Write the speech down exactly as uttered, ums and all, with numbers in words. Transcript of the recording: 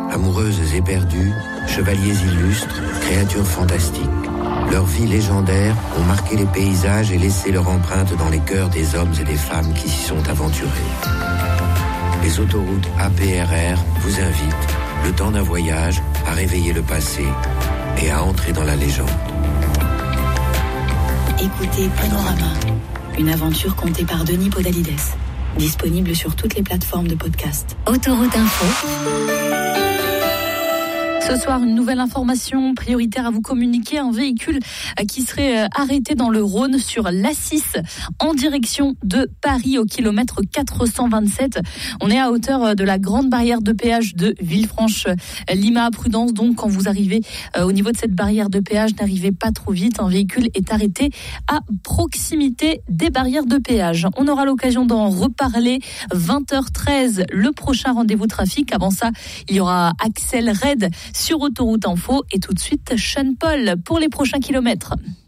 Amoureuses éperdues, chevaliers illustres, créatures fantastiques. Leurs vies légendaires ont marqué les paysages et laissé leur empreinte dans les cœurs des hommes et des femmes qui s'y sont aventurés. Les autoroutes A P R R vous invitent, le temps d'un voyage, à réveiller le passé et à entrer dans la légende. Écoutez Panorama, une aventure contée par Denis Podalides. Disponible sur toutes les plateformes de podcast. Autoroute Info. Ce soir, une nouvelle information prioritaire à vous communiquer. Un véhicule qui serait arrêté dans le Rhône sur l'A six en direction de Paris au kilomètre quatre cent vingt-sept. On est à hauteur de la grande barrière de péage de Villefranche-Lima. Prudence donc quand vous arrivez au niveau de cette barrière de péage, n'arrivez pas trop vite. Un véhicule est arrêté à proximité des barrières de péage. On aura l'occasion d'en reparler. vingt heures treize, le prochain rendez-vous trafic. Avant ça, il y aura Axel Red sur Autoroute Info et tout de suite Sean Paul pour les prochains kilomètres.